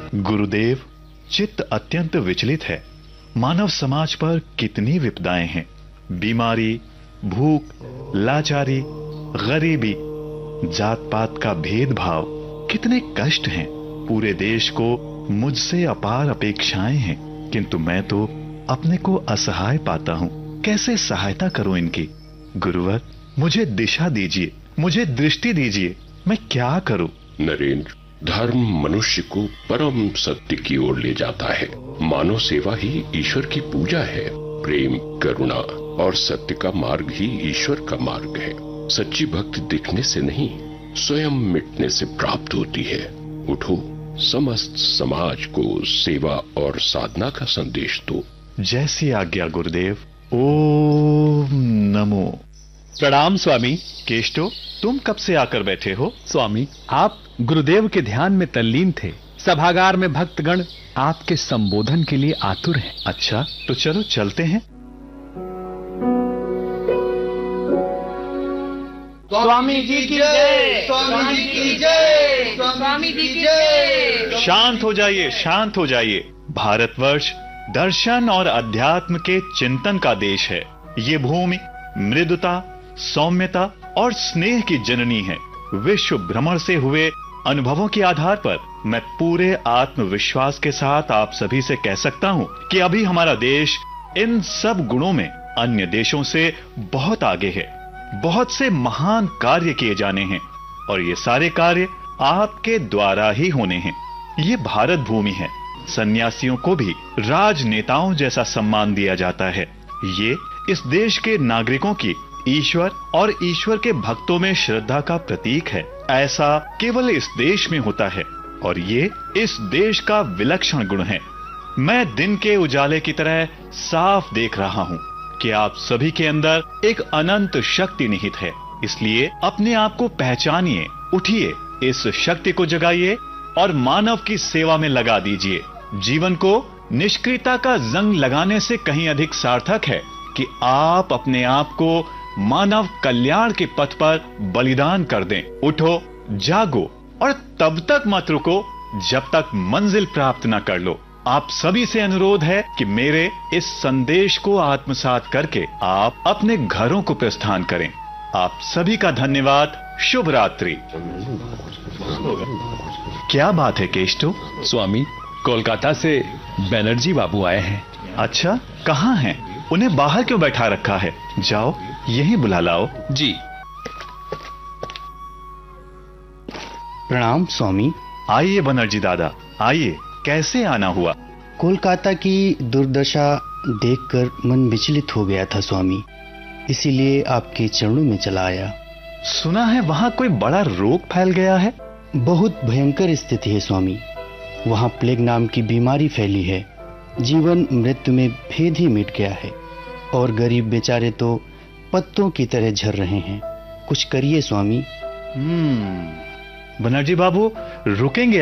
गुरुदेव, चित्त अत्यंत विचलित है। मानव समाज पर कितनी विपदाएं हैं। बीमारी, भूख, लाचारी, गरीबी, जात पात का भेदभाव, कितने कष्ट हैं। पूरे देश को मुझसे अपार अपेक्षाएं हैं, किंतु मैं तो अपने को असहाय पाता हूं। कैसे सहायता करूं इनकी? गुरुवर, मुझे दिशा दीजिए, मुझे दृष्टि दीजिए। मैं क्या करूं? नरेंद्र, धर्म मनुष्य को परम सत्य की ओर ले जाता है। मानव सेवा ही ईश्वर की पूजा है। प्रेम, करुणा और सत्य का मार्ग ही ईश्वर का मार्ग है। सच्ची भक्ति दिखने से नहीं, स्वयं मिटने से प्राप्त होती है। उठो, समस्त समाज को सेवा और साधना का संदेश दो। जैसी आज्ञा गुरुदेव। ओम नमो। प्रणाम स्वामी। केष्टो, तुम कब से आकर बैठे हो? स्वामी, आप गुरुदेव के ध्यान में तल्लीन थे। सभागार में भक्तगण आपके संबोधन के लिए आतुर हैं। अच्छा, तो चलो चलते हैं। स्वामी जी की जय, स्वामी जी की जय, स्वामी जी की जय। शांत हो जाइए, शांत हो जाइए। भारतवर्ष दर्शन और अध्यात्म के चिंतन का देश है। ये भूमि मृदुता, सौम्यता और स्नेह की जननी है। विश्व भ्रमण से हुए अनुभवों के आधार पर मैं पूरे आत्मविश्वास के साथ आप सभी से कह सकता हूं कि अभी हमारा देश इन सब गुणों में अन्य देशों से बहुत आगे है। बहुत से महान कार्य किए जाने हैं और ये सारे कार्य आपके द्वारा ही होने हैं। ये भारत भूमि है। सन्यासियों को भी राजनेताओं जैसा सम्मान दिया जाता है। ये इस देश के नागरिकों की ईश्वर और ईश्वर के भक्तों में श्रद्धा का प्रतीक है। ऐसा केवल इस देश में होता है और ये इस देश का विलक्षण गुण है। मैं दिन के उजाले की तरह साफ देख रहा हूँ कि आप सभी के अंदर एक अनंत शक्ति निहित है। इसलिए अपने आप को पहचानिए, उठिए, इस शक्ति को जगाइए और मानव की सेवा में लगा दीजिए। जीवन को निष्क्रियता का जंग लगाने से कहीं अधिक सार्थक है कि आप अपने आप को मानव कल्याण के पथ पर बलिदान कर दें। उठो, जागो और तब तक मत रुको जब तक मंजिल प्राप्त न कर लो। आप सभी से अनुरोध है कि मेरे इस संदेश को आत्मसात करके आप अपने घरों को प्रस्थान करें। आप सभी का धन्यवाद। शुभ रात्रि। क्या बात है केष्टो? स्वामी, कोलकाता से बैनर्जी बाबू आए हैं। अच्छा, कहाँ हैं? उन्हें बाहर क्यों बैठा रखा है? जाओ, यहीं बुला लाओ। जी। प्रणाम स्वामी। आइए बनर्जी दादा, आइए। कैसे आना हुआ? कोलकाता की दुर्दशा देखकर मन विचलित हो गया था स्वामी, इसीलिए आपके चरणों में चला आया। सुना है वहाँ कोई बड़ा रोग फैल गया है? बहुत भयंकर स्थिति है स्वामी। वहाँ प्लेग नाम की बीमारी फैली है। जीवन मृत्यु में भेद ही मिट गया है और गरीब बेचारे तो पत्तों की तरह झर रहे हैं। कुछ करिए स्वामी। बनर्जी बाबू, रुकेंगे